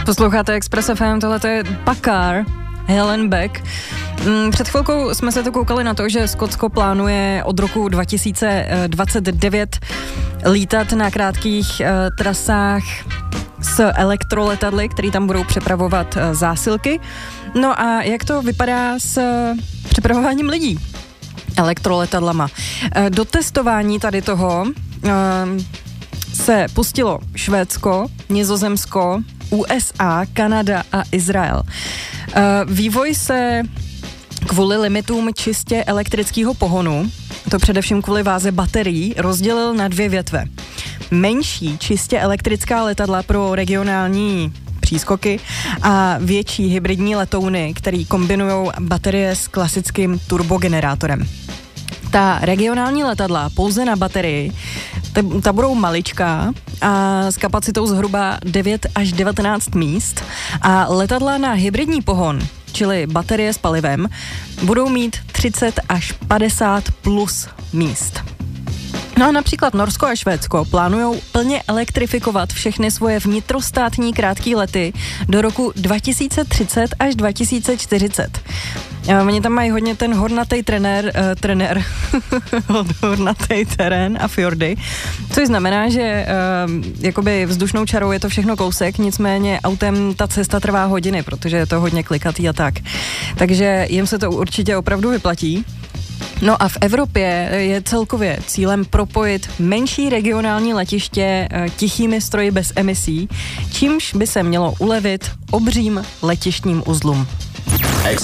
Posloucháte Express FM, tohle je Pakar, Helen Beck. Před chvilkou jsme se to koukali na to, že Skotsko plánuje od roku 2029 lítat na krátkých trasách s elektroletadly, které tam budou přepravovat zásilky. No a jak to vypadá s přepravováním lidí elektroletadlama? Do testování tady toho se pustilo Švédsko, Nizozemsko, USA, Kanada a Izrael. Vývoj se kvůli limitům čistě elektrického pohonu, to především kvůli váze baterií, rozdělil na dvě větve. Menší čistě elektrická letadla pro regionální přískoky a větší hybridní letouny, které kombinují baterie s klasickým turbogenerátorem. Ta regionální letadla pouze na baterii, ta budou maličká a s kapacitou zhruba 9 až 19 míst a letadla na hybridní pohon, čili baterie s palivem, budou mít 30 až 50 plus míst. No a například Norsko a Švédsko plánují plně elektrifikovat všechny svoje vnitrostátní krátké lety do roku 2030 až 2040. Oni tam mají hodně ten hornatý hornatý terén a fjordy, což znamená, že jakoby vzdušnou čarou je to všechno kousek, nicméně autem ta cesta trvá hodiny, protože je to hodně klikatý a tak. Takže jim se to určitě opravdu vyplatí. No a v Evropě je celkově cílem propojit menší regionální letiště tichými stroji bez emisí, čímž by se mělo ulevit obřím letištním uzlům.